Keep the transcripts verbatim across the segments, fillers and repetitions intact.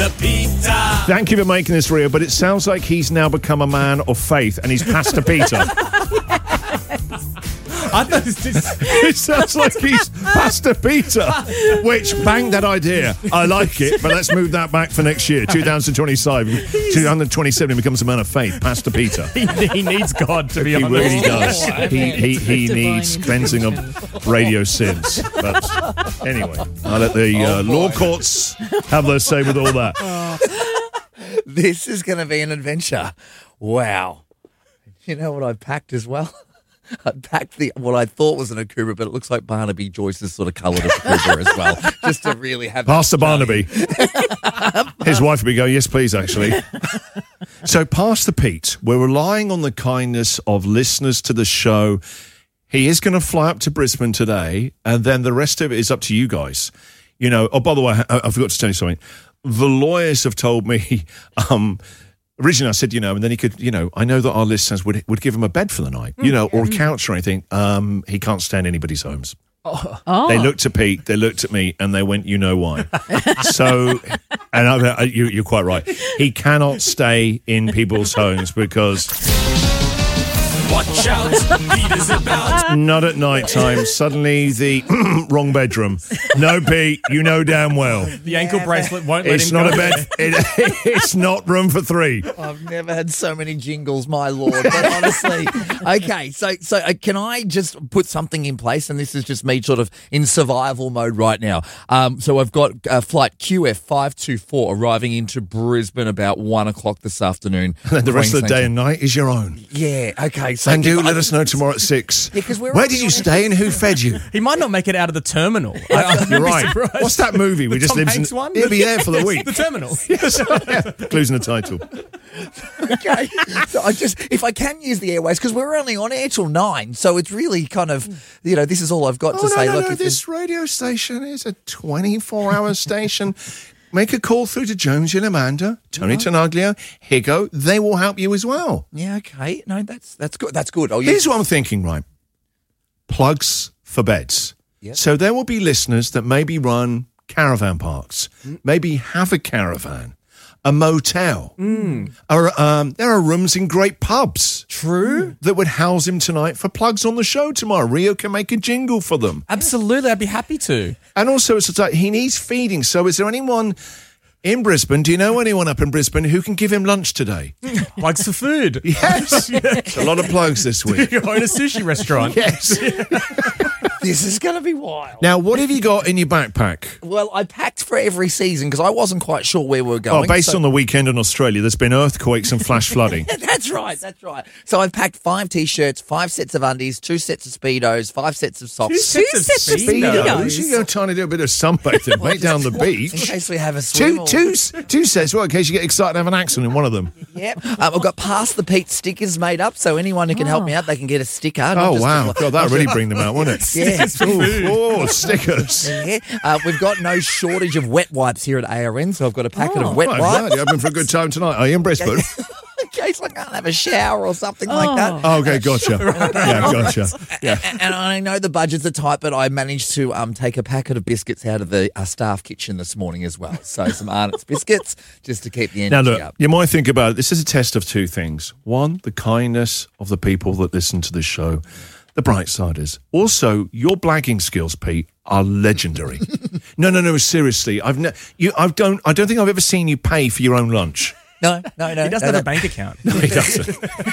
Pastor Peter. Thank you for making this real, but it sounds like he's now become a man of faith and he's Pastor Peter. I thought it was just... It sounds like he's Pastor Peter, which, bang that idea. I like it, but let's move that back for next year, twenty twenty-five. twenty twenty-seven, he becomes a man of faith, Pastor Peter. he, he needs God to be He honest. really does. Oh, okay. He he, he Divine needs cleansing of radio sins. But anyway, I'll let the uh, Oh, boy. law courts have their say with all that. This is going to be an adventure. Wow. You know what I packed as well? I packed the what I thought was an Akubra, but it looks like Barnaby Joyce's sort of coloured Akubra as well, just to really have... Pastor Barnaby. His wife would be going, yes, please, actually. So, Pastor Pete, we're relying on the kindness of listeners to the show. He is going to fly up to Brisbane today, and then the rest of it is up to you guys. You know, oh, by the way, I, I forgot to tell you something. The lawyers have told me... Um, Originally, I said, you know, and then he could, you know, I know that our listeners would would give him a bed for the night, you know, or a couch or anything. Um, he can't stay in anybody's homes. Oh. They looked at Pete, they looked at me, and they went, you know why. So, and I, I, you, you're quite right. He cannot stay in people's homes because... Watch out, Peter's about. Not at night time. Suddenly the wrong bedroom. No, Pete, you know damn well. The ankle bracelet won't let It's him not go a bed. It, it's not room for three. I've never had so many jingles, my lord. But honestly, okay. So, so uh, can I just put something in place? And this is just me, sort of in survival mode right now. Um, so I've got uh, flight Q F five two four arriving into Brisbane about one o'clock this afternoon. And the rest of the Queensland. day and night is your own. Yeah. Okay. So And do if let I- us know tomorrow at six. Yeah, 'cause we're Where already did you on stay and who fed you? He might not make it out of the terminal. I, I'd You're be right. surprised. What's that movie? We The just Tom lives Hanks in, one? He'll be there for the week. The terminal. Yes, yeah. Clues in the title. Okay. So I just, if I can use the airways, because we're only on air till nine, so it's really kind of, you know, this is all I've got Oh, to no, say. no, Look, no. if This radio station is a twenty-four hour station. Make a call through to Jones and Amanda, Tony Tanaglio, Higo. They will help you as well. yeah, okay. No, that's that's good. That's good. Oh, yeah. Here's what I'm thinking, right? Plugs for beds. Yep. So there will be listeners that maybe run caravan parks, maybe have a caravan, a motel. Or, um, there are rooms in great pubs. True. That would house him tonight for plugs on the show tomorrow. Rio can make a jingle for them. Absolutely, I'd be happy to. And also, it's like he needs feeding. So is there anyone in Brisbane, do you know anyone up in Brisbane who can give him lunch today? Plugs for food. Yes. It's a lot of plugs this week. You own a sushi restaurant. Yes. This is going to be wild. Now, what have you got in your backpack? Well, I packed for every season because I wasn't quite sure where we were going. Oh, based so- on the weekend in Australia, there's been earthquakes and flash flooding. That's right, that's right. So I've packed five T-shirts, five sets of undies, two sets of Speedos, five sets of socks. Two sets of sets of Speedos. Speedos. You go trying to do a bit of sunbathing, mate, down the In beach. case we have a swim. Two, or- two, two sets, well, in case you get excited and have an accident in one of them. Yep. Um, I've got Past the Pete stickers made up, so anyone who can help me out, they can get a sticker. not Oh, just wow. a- God, that really bring them out, wouldn't it? Yeah. Ooh, oh, stickers. Yeah. Uh, we've got no shortage of wet wipes here at A R N, so I've got a packet Oh. of wet Right, wipes. glad you're hoping for a good time tonight. Are you in Brisbane? In case I can't have a shower or something like that. Oh, okay, gotcha. Yeah, gotcha. Yeah. And, and I know the budgets are tight, but I managed to um, take a packet of biscuits out of the uh, staff kitchen this morning as well. So some Arnott's biscuits just to keep the Now, energy look, up. you might think about it. This is a test of two things. One, the kindness of the people that listen to this show, the Brightsiders. Also, your blagging skills, Pete, are legendary. no, no, no, seriously. I've ne- you, I don't, I don't think I've ever seen you pay for your own lunch. No, no, no. He doesn't no, have no. a bank account. No, he doesn't.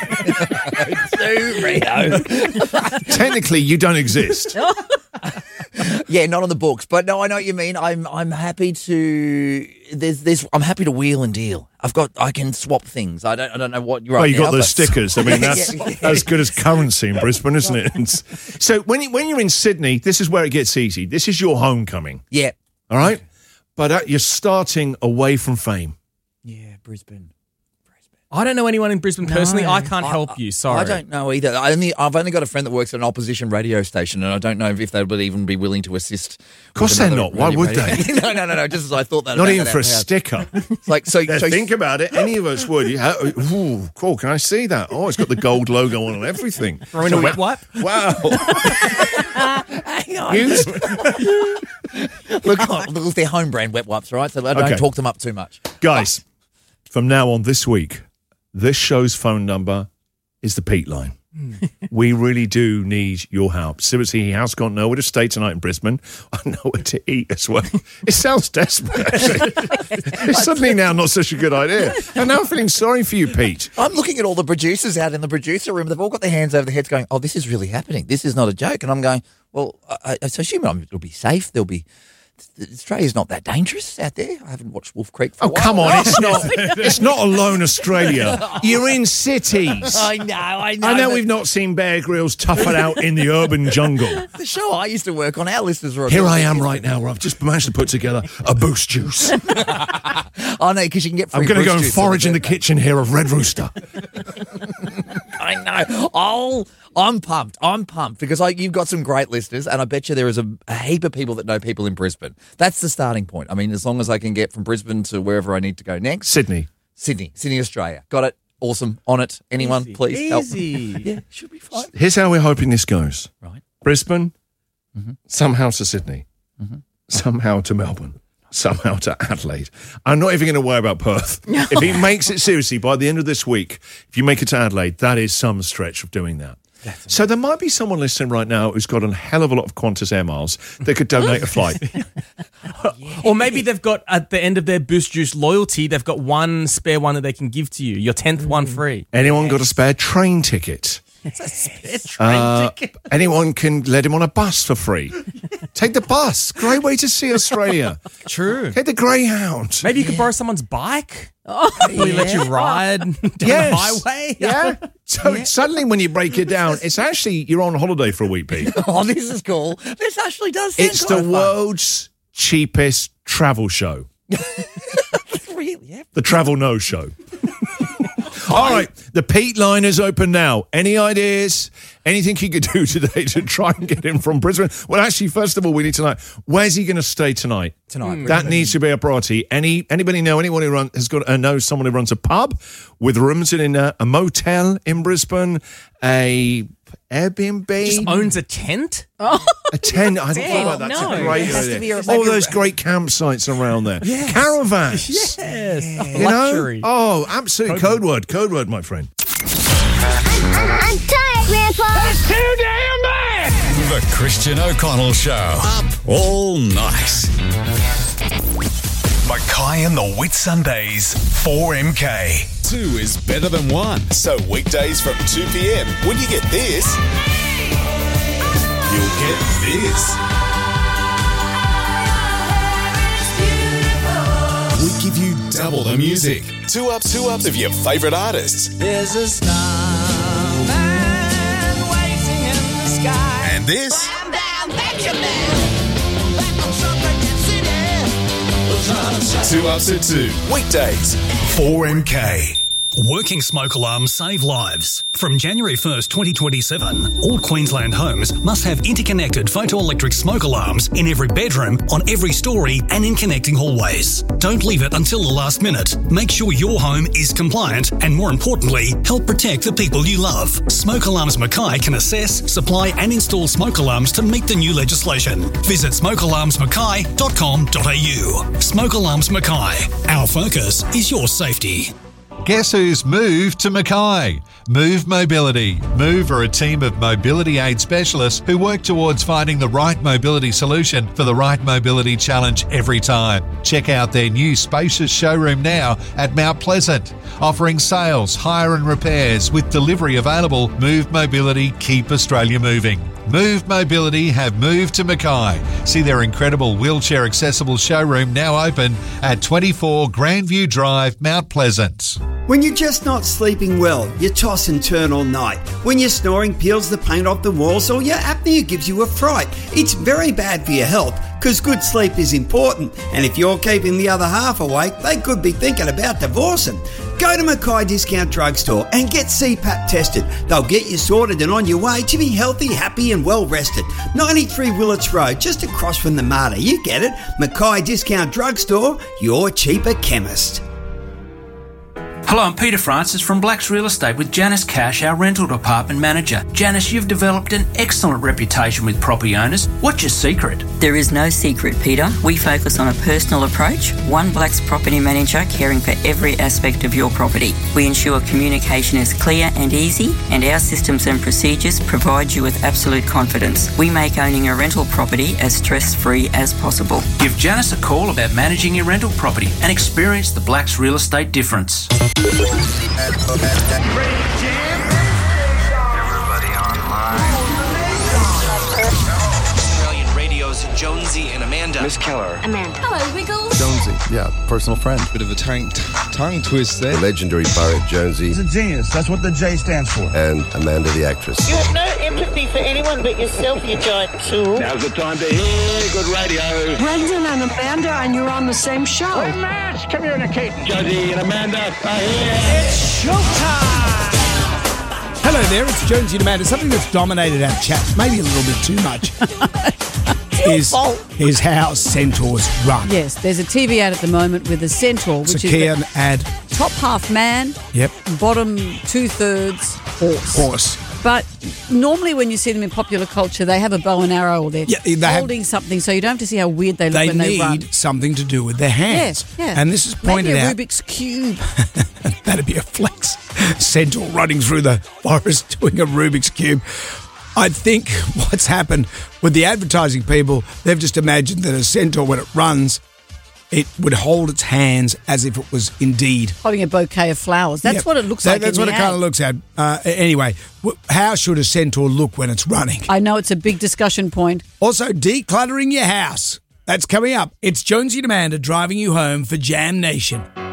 Do, Rio. Technically, you don't exist. Yeah, not on the books, but no, I know what you mean. I'm I'm happy to there's this I'm happy to wheel and deal. I've got I can swap things. I don't I don't know what you're. Well, right you got now, those but- stickers. I mean, that's Yeah, yeah. as good as currency in Brisbane, isn't it? And so when you, when you're in Sydney, this is where it gets easy. This is your homecoming, Yeah, all right? But uh, you're starting away from fame. yeah, Brisbane. I don't know anyone in Brisbane personally. No. I can't I- help you. Sorry. I don't know either. I only, I've only got a friend that works at an opposition radio station, and I don't know if they would even be willing to assist. Of course they're not. Why would they? no, no, no, no. Just as I thought that. Not about even that for a out loud. sticker. It's like so. Now, so think about it. Any of us would. You ha- Ooh, cool. Can I see that? Oh, it's got the gold logo on and everything. Throw in a wet wipe. Wow. hang on. You- Look, look, they're home brand wet wipes, right? So I don't Okay. talk them up too much. Guys, from now on this week, this show's phone number is the Pete line. We really do need your help. Seriously, he has got nowhere to stay tonight in Brisbane. I nowhere to eat as well. It sounds desperate, actually. It's suddenly now not such a good idea. And now I'm feeling sorry for you, Pete. I'm looking at all the producers out in the producer room. They've all got their hands over their heads going, oh, this is really happening. This is not a joke. And I'm going, well, I, I assume it'll be safe. There'll be... Australia's not that dangerous out there. I haven't watched Wolf Creek for a Oh, while. come on. It's not It's not alone Australia. You're in cities. I know, I know. I know but we've not seen Bear Grylls tough it out in the urban jungle. The show I used to work on, our listeners were... Here I am right now where I've just managed to put together a boost juice. Oh, no, because you can get free I'm going to Bruce go and juice forage in over the kitchen here of Red Rooster. I know. I'll, I'm pumped. I'm pumped because I, you've got some great listeners, and I bet you there is a, a heap of people that know people in Brisbane. That's the starting point. I mean, as long as I can get from Brisbane to wherever I need to go next. Sydney. Sydney. Sydney, Australia. Got it. Awesome. On it. Anyone, Easy. please help. Easy. Yeah, should be fine. Here's how we're hoping this goes. Right. Brisbane, somehow to Sydney, somehow to Melbourne, somehow to Adelaide. I'm not even going to worry about Perth. If he makes it seriously by the end of this week, if you make it to Adelaide, that is some stretch of doing that. So there might be someone listening right now who's got a hell of a lot of Qantas Air Miles that could donate a flight. Or maybe they've got, at the end of their Boost Juice loyalty, they've got one spare one that they can give to you. Your tenth one free. Anyone got a spare train ticket? Uh, anyone can let him on a bus for free. Take the bus. Great way to see Australia. True. Take the Greyhound. Maybe you could borrow someone's bike. Happily let you ride down Yes. the highway. Yeah. So suddenly when you break it down, it's actually, you're on holiday for a week, Pete. Oh, this is cool. This actually does sound It's quite the fun. world's cheapest travel show. Really? Yeah. The Travel No Show. All right, the Pete line is open now. Any ideas? Anything you could do today to try and get him from Brisbane? Well, actually, first of all, we need to know, where's he going to stay tonight? Tonight. That needs to be a priority. Any Anybody know anyone who run, has got uh, knows someone who runs a pub with rooms in a, a motel in Brisbane, a Airbnb, Just owns a tent? a tent. I don't know about that. That's no. a great It has to idea. be a- All maybe a- those great campsites around there. Caravans. Yes. You know? Luxury. Oh, absolutely. Code word. Code word, my friend. I'm tired, Grandpa. The Christian O'Connell Show. Up all night. Mackay and the Whit Sundays, four M K. Two is better than one. So weekdays from two p.m. when you get this, you'll get this. We give you double the music. Two ups, two ups of your favourite artists. There's a starman waiting in the sky. And this, I'm down, Benjamin. Back on Sunday City. two ups at two. Weekdays, four M K. Working smoke alarms save lives. From January first, twenty twenty-seven, all Queensland homes must have interconnected photoelectric smoke alarms in every bedroom, on every story, and in connecting hallways. Don't leave it until the last minute. Make sure your home is compliant and, more importantly, help protect the people you love. Smoke Alarms Mackay can assess, supply and install smoke alarms to meet the new legislation. Visit smoke alarms mackay dot com dot a u. Smoke Alarms Mackay. Our focus is your safety. Guess who's moved to Mackay? Move Mobility. Move are a team of mobility aid specialists who work towards finding the right mobility solution for the right mobility challenge every time. Check out their new spacious showroom now at Mount Pleasant. Offering sales, hire and repairs with delivery available. Move Mobility, keep Australia moving. Move Mobility have moved to Mackay. See their incredible wheelchair accessible showroom now open at twenty-four Grandview Drive, Mount Pleasant. When you're just not sleeping well, you toss and turn all night. When your snoring peels the paint off the walls or your apnea gives you a fright. It's very bad for your health because good sleep is important. And if you're keeping the other half awake, they could be thinking about divorcing. Go to Mackay Discount Drugstore and get C PAP tested. They'll get you sorted and on your way to be healthy, happy and well rested. ninety-three Willits Road, just across from the Mater. You get it. Mackay Discount Drugstore, your cheaper chemist. Hello, I'm Peter Francis from Blacks Real Estate with Janice Cash, our rental department manager. Janice, you've developed an excellent reputation with property owners. What's your secret? There is no secret, Peter. We focus on a personal approach, one Blacks property manager caring for every aspect of your property. We ensure communication is clear and easy, and our systems and procedures provide you with absolute confidence. We make owning a rental property as stress-free as possible. Give Janice a call about managing your rental property and experience the Blacks Real Estate difference. Everybody online. Australian Radio's Jonesy and Amanda. Miss Keller. Amanda. Hello, Wiggles. Jonesy, yeah, personal friend. Bit of a tongue, t- tongue twist there. The legendary poet Jonesy. He's a genius. That's what the J stands for. And Amanda the actress. You have no empathy for anyone but yourself, you giant tool. Now's the time to hear good radio. Brendan and Amanda, and you're on the same show. We're mass communicating. Jonesy and Amanda are here. It's showtime! Hello there, it's Jonesy and Amanda. Something that's dominated our chat, maybe a little bit too much, is, is how centaurs run. Yes, there's a T V ad at the moment with a centaur, which it's a is Kian ad. Top half man, yep. Bottom two-thirds horse. Horse. But normally when you see them in popular culture, they have a bow and arrow or they're yeah, they holding have, something, so you don't have to see how weird they look they when they run. They need something to do with their hands. Yeah, yeah. And this is pointed Maybe a out. Rubik's Cube. That'd be a flex. Centaur running through the forest doing a Rubik's Cube. I think what's happened with the advertising people, they've just imagined that a centaur, when it runs, it would hold its hands as if it was indeed holding a bouquet of flowers. That's yep. what it looks that, like. That's in what the it ad. kind of looks at. Uh, anyway, how should a centaur look when it's running? I know it's a big discussion point. Also, decluttering your house. That's coming up. It's Jonesy and Amanda driving you home for Jam Nation.